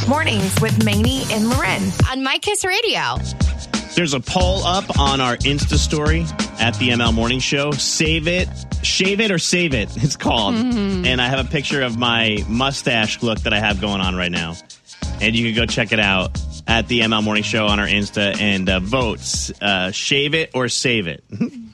Mornings with Maney and Loren on My Kiss Radio. There's a poll up on our Insta story at the ML Morning Show. Save it, shave it, or save it, it's called. Mm-hmm. And I have a picture of my mustache look that I have going on right now. And you can go check it out at the ML Morning Show on our Insta and vote. Shave it or save it.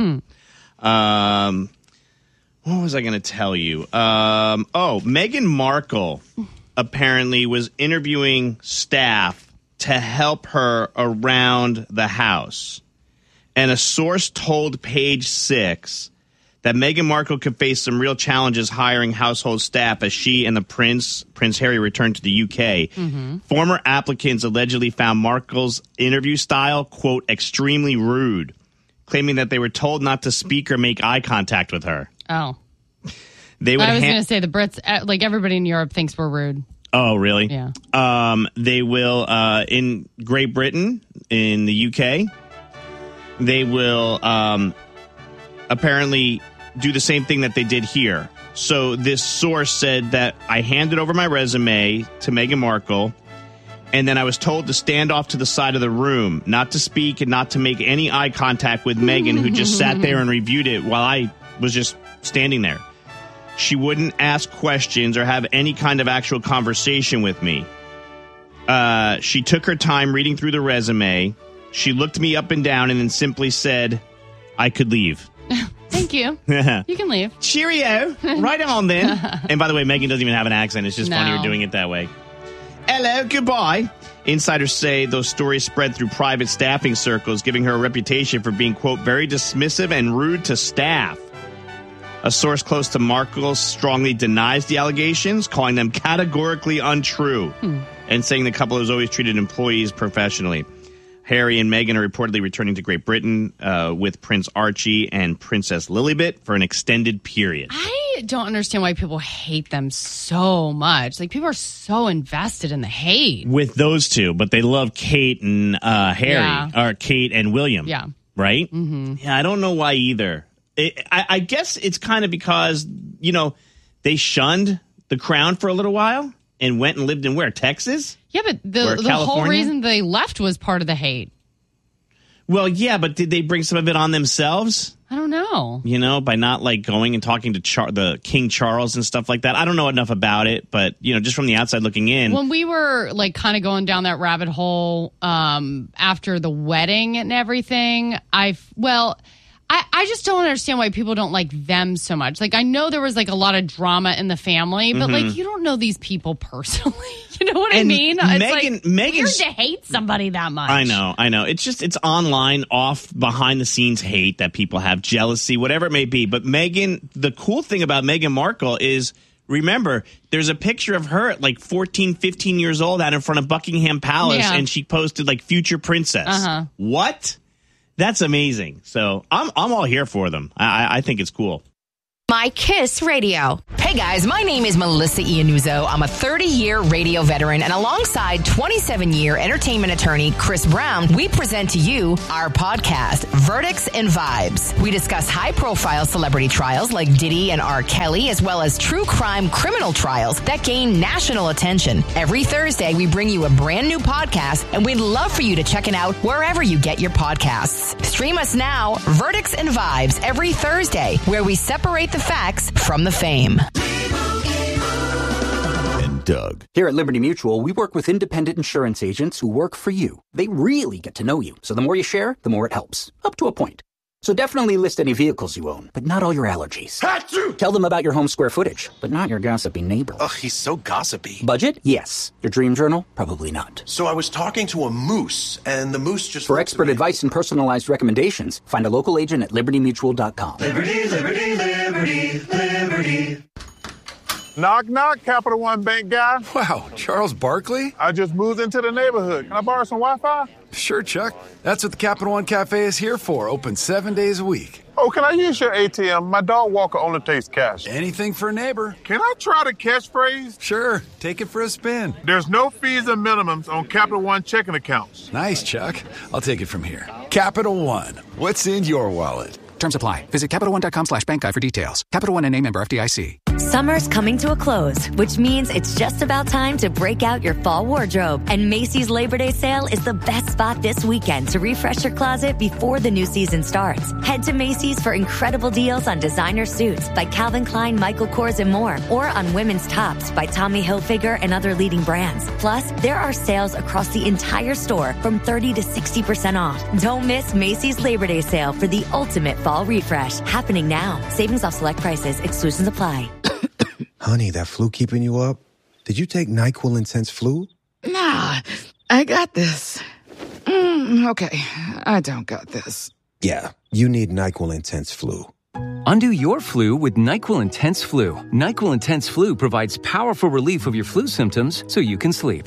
What was I going to tell you? Meghan Markle apparently was interviewing staff to help her around the house. And a source told Page Six that Meghan Markle could face some real challenges hiring household staff as she and the Prince Harry returned to the UK. Mm-hmm. Former applicants allegedly found Markle's interview style, quote, extremely rude, claiming that they were told not to speak or make eye contact with her. Oh. I was going to say the Brits, like everybody in Europe, thinks we're rude. Oh, really? Yeah. They will, in Great Britain, in the UK, they will apparently do the same thing that they did here. So this source said that I handed over my resume to Meghan Markle, and then I was told to stand off to the side of the room, not to speak and not to make any eye contact with Meghan, who just sat there and reviewed it while I was just standing there. She wouldn't ask questions or have any kind of actual conversation with me. She took her time reading through the resume. She looked me up and down and then simply said, I could leave. Thank you. You can leave. Cheerio. Right on then. And by the way, Meghan doesn't even have an accent. It's just funnier doing it that way. Hello, goodbye. Insiders say those stories spread through private staffing circles, giving her a reputation for being, quote, very dismissive and rude to staff. A source close to Markle strongly denies the allegations, calling them categorically untrue, and saying the couple has always treated employees professionally. Harry and Meghan are reportedly returning to Great Britain with Prince Archie and Princess Lilibet for an extended period. I don't understand why people hate them so much. Like, people are so invested in the hate. With those two, but they love Kate and Harry, or Kate and William. Yeah. Right? Mm-hmm. Yeah, I don't know why either. I guess it's kind of because, they shunned the crown for a little while and went and lived in where? Texas? Yeah, but the whole reason they left was part of the hate. Well, yeah, but did they bring some of it on themselves? I don't know. By not going and talking to the King Charles and stuff like that. I don't know enough about it, but just from the outside looking in. When we were kind of going down that rabbit hole after the wedding and everything, I just don't understand why people don't like them so much. I know there was a lot of drama in the family, but you don't know these people personally. You know what I mean? It's weird to hate somebody that much. I know. It's online, behind the scenes hate that people have, jealousy, whatever it may be. But Meghan, the cool thing about Meghan Markle is, remember, there's a picture of her at 14, 15 years old out in front of Buckingham Palace, and she posted future princess. Uh-huh. What? That's amazing. So I'm all here for them. I think it's cool. My Kiss Radio. Hey guys, my name is Melissa Iannuzzo. I'm a 30-year radio veteran, and alongside 27-year entertainment attorney Chris Brown, we present to you our podcast, Verdicts and Vibes. We discuss high-profile celebrity trials like Diddy and R. Kelly, as well as true crime criminal trials that gain national attention. Every Thursday, we bring you a brand new podcast, and we'd love for you to check it out wherever you get your podcasts. Stream us now, Verdicts and Vibes, every Thursday, where we separate the facts from the fame. And Doug. Here at Liberty Mutual, we work with independent insurance agents who work for you. They really get to know you, so the more you share, the more it helps. Up to a point. So definitely list any vehicles you own, but not all your allergies. Achoo! Tell them about your home square footage, but not your gossipy neighbor. Ugh, he's so gossipy. Budget? Yes. Your dream journal? Probably not. So I was talking to a moose, and the moose just... For expert advice and personalized recommendations, find a local agent at libertymutual.com. Liberty, liberty, liberty, liberty. Knock, knock, Capital One Bank guy. Wow, Charles Barkley? I just moved into the neighborhood. Can I borrow some Wi-Fi? Sure, Chuck. That's what the Capital One Cafe is here for. Open 7 days a week. Oh, can I use your ATM? My dog walker only takes cash. Anything for a neighbor. Can I try the catchphrase? Sure. Take it for a spin. There's no fees and minimums on Capital One checking accounts. Nice, Chuck. I'll take it from here. Capital One. What's in your wallet? Terms apply. Visit CapitalOne.com/bankguide for details. Capital One NA, member FDIC. Summer's coming to a close, which means it's just about time to break out your fall wardrobe. And Macy's Labor Day sale is the best spot this weekend to refresh your closet before the new season starts. Head to Macy's for incredible deals on designer suits by Calvin Klein, Michael Kors, and more, or on women's tops by Tommy Hilfiger and other leading brands. Plus, there are sales across the entire store from 30 to 60% off. Don't miss Macy's Labor Day sale for the ultimate fall refresh. Happening now. Savings off select prices. Exclusions apply. Honey, that flu keeping you up? Did you take NyQuil Intense Flu? Nah, I got this. Okay, I don't got this. Yeah, you need NyQuil Intense Flu. Undo your flu with NyQuil Intense Flu. NyQuil Intense Flu provides powerful relief of your flu symptoms so you can sleep.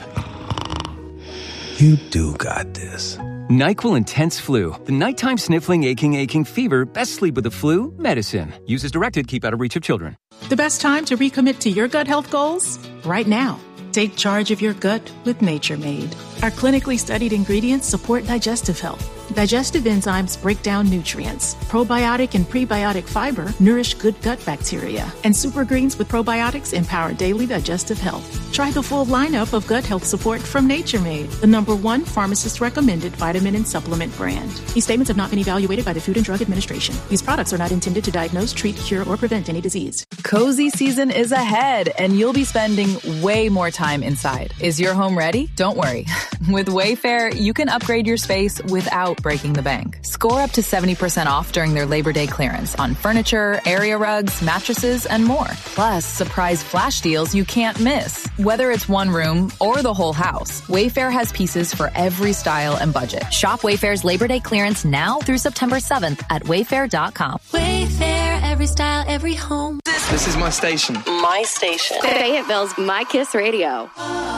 You do got this. NyQuil Intense Flu. The nighttime sniffling, aching fever. Best sleep with the flu. Medicine. Use as directed. Keep out of reach of children. The best time to recommit to your gut health goals? Right now. Take charge of your gut with Nature Made. Our clinically studied ingredients support digestive health. Digestive enzymes break down nutrients. Probiotic and prebiotic fiber nourish good gut bacteria. And super greens with probiotics empower daily digestive health. Try the full lineup of gut health support from Nature Made, the #1 pharmacist-recommended vitamin and supplement brand. These statements have not been evaluated by the Food and Drug Administration. These products are not intended to diagnose, treat, cure, or prevent any disease. Cozy season is ahead, and you'll be spending way more time inside. Is your home ready? Don't worry. With Wayfair, you can upgrade your space without breaking the bank. Score up to 70% off during their Labor Day clearance on furniture, area rugs, mattresses, and more. Plus, surprise flash deals you can't miss. Whether it's one room or the whole house, Wayfair has pieces for every style and budget. Shop Wayfair's Labor Day clearance now through September 7th at wayfair.com. Wayfair, every style, every home. This is my station. My station. Fayetteville's My Kiss Radio.